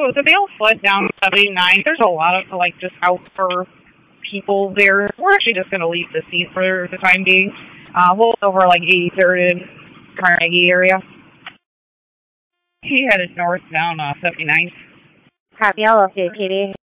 the Bale slid down 79. There's a lot of, like, just out for people there. We're actually just going to leave the seat for the time being. We'll over, like, 83rd and Carnegie area. He headed north down 79. Copy, I'll update, Katie.